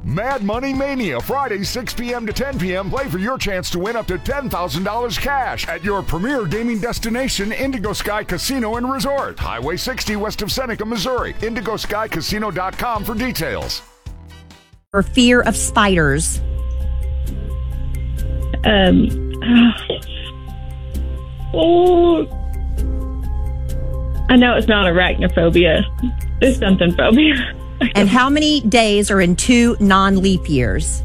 Mad Money Mania, Friday, 6 p.m. to 10 p.m. Play for your chance to win up to $10,000 cash at your premier gaming destination, Indigo Sky Casino and Resort. Highway 60 west of Seneca, Missouri. IndigoSkyCasino.com for details. Or fear of spiders. I know it's not arachnophobia. It's something phobia. And how many days are in 2 non-leap years?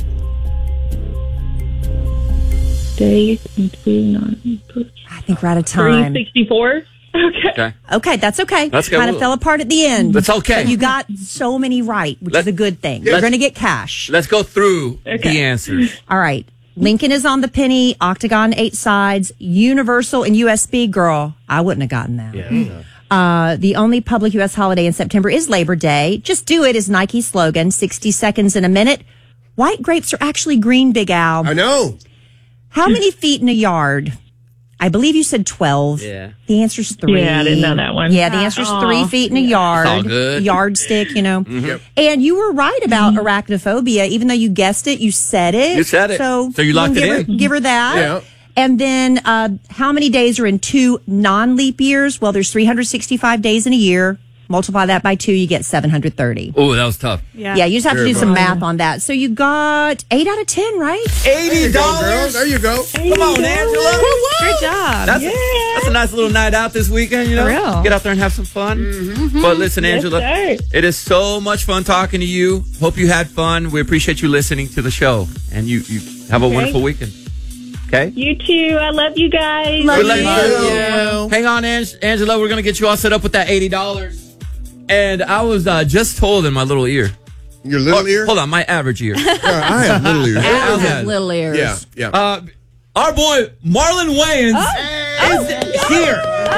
Days and 2 non-leap. I think we're out of time. 364. Okay, that's okay. That's good. Kind of fell apart at the end. That's okay. But you got so many right, which is a good thing. You're going to get cash. Let's go through the answers. All right. Lincoln is on the penny, octagon 8 sides, universal and USB. Girl, I wouldn't have gotten that. Yeah. The only public U.S. holiday in September is Labor Day. Just do it is Nike's slogan, 60 seconds in a minute. White grapes are actually green, Big Al. I know. How many feet in a yard? I believe you said 12. Yeah. The answer's 3. Yeah, I didn't know that one. Yeah, the answer's 3 feet in a yard. All good. Yardstick, you know. Yep. And you were right about arachnophobia. Even though you guessed it, you said it. You said it. So you locked we'll it in. Give her that. Yeah. And then how many days are in 2 non-leap years? Well, there's 365 days in a year. Multiply that by 2, you get 730. Oh, that was tough. Yeah, you just have to do some math on that. So you got 8 out of 10, right? $80. There you go. Come on, Angela. Great job. That's a nice little night out this weekend, you know? For real. Get out there and have some fun. But listen, Angela, sir. it is so much fun talking to you. Hope you had fun. We appreciate you listening to the show. And you have a wonderful weekend. Okay? You too. I love you guys. We love you. Hang on, Angela. We're going to get you all set up with that $80. And I was just told in my little ear. Your little ear? Hold on, my average ear. I have little ears. Al Okay. has little ears. Yeah. Our boy, Marlon Wayans, is here.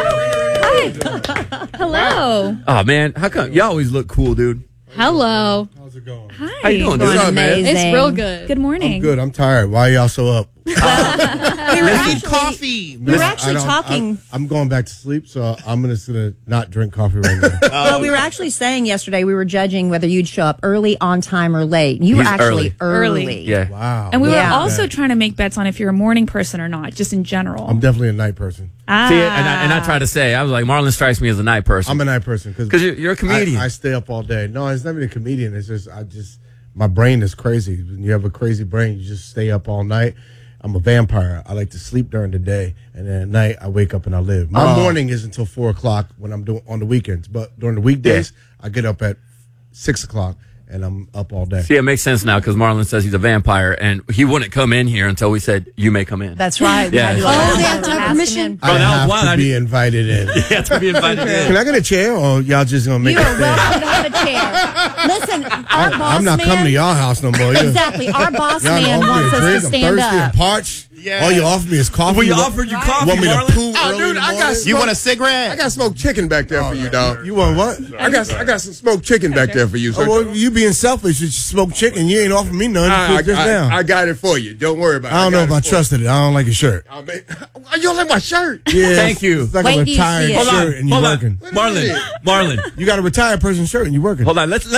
Hello. Oh, man. How come? You always look cool, dude. Hello. How's it going? Hi. How you doing, dude? Going up, man? amazing. It's real good. Good morning. I'm good. I'm tired. Why are y'all so up? We were actually, we were I actually don't- talking. I'm going back to sleep, so I'm just going to not drink coffee right now. Well, we were actually saying yesterday we were judging whether you'd show up early, on time, or late. You were He's actually early. early. Yeah. Wow. And we Yeah. were also trying to make bets on if you're a morning person or not, just in general. I'm definitely a night person. See, and I tried to say, I was like, Marlon strikes me as a night person. I'm a night person. Because you're a comedian. I stay up all day. No, it's not even a comedian. It's just, my brain is crazy. When you have a crazy brain, you just stay up all night. I'm a vampire. I like to sleep during the day, and then at night I wake up and I live. My morning is until 4 o'clock when I'm doing on the weekends, but during the weekdays I get up at 6 o'clock and I'm up all day. See, it makes sense now because Marlon says he's a vampire, and he wouldn't come in here until we said, you may come in. That's right. Yeah. We Oh, had to they have to have ask permission? him. I that was have wild. to be invited in. You have to be invited in. Can I get a chair, or y'all just gonna make You it are stay? welcome to have a chair. Listen, our boss I'm not man. coming to y'all house no more. Exactly. Our boss Y'all man offer me wants a us drink. to I'm stand thirsty up. and parched. All you offer me is coffee. We offered you coffee, Want me to Marlon? poop early in the morning? You want a cigarette? I got smoked chicken back there for you, dog. You want what? I got some smoked chicken back there for you. So well, you being selfish, you smoked chicken. You ain't offering me none. I got it for you. Don't worry about it. I don't know if I trusted it. I don't like your shirt. You don't like my shirt? Yeah, Thank you. It's like Wait a till you retired see it. shirt and you're working. Marlon. You got a retired person's shirt and you're working. Hold on. Let's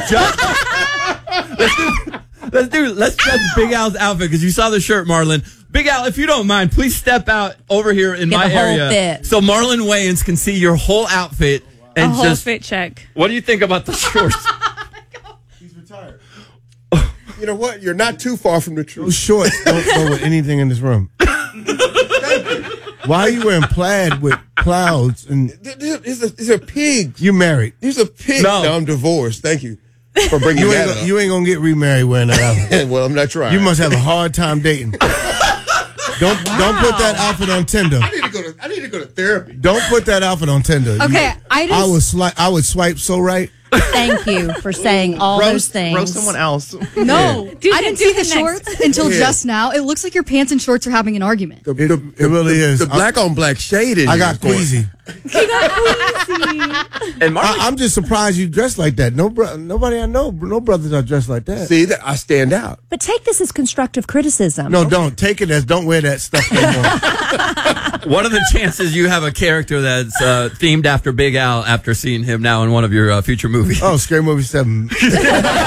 judge Big Al's outfit because you saw the shirt, Marlon. Big Al, if you don't mind, please step out over here in Get my the whole area fit. so Marlon Wayans can see your whole outfit. A And whole just, fit check. what do you think about the shorts? He's retired. You know what? You're not too far from the truth. Those shorts don't go with anything in this room. Why are you wearing plaid with clouds? And These are pigs. you married. These are pigs. No. I'm divorced. Thank you for bringing that up. You ain't gonna get remarried wearing that outfit. Well, I'm not trying. You must have a hard time dating. Don't put that outfit on Tinder. I need to go to therapy. Don't put that outfit on Tinder. Okay, I would swipe so right. Thank you for saying all those things. Roast someone else. No, Do I didn't do see the the shorts next. until Yeah. just now. It looks like your pants and shorts are having an argument. It really is. The black on black shade in I here got is going- queasy. And Marlon, I'm just surprised you dressed like that. Nobody I know, no brothers are dressed like that. See, that I stand out. But take this as constructive criticism. No, don't take it as don't wear that stuff no more. what are the chances you have a character that's themed after Big Al after seeing him now in one of your future movies? Oh, Scary Movie 7.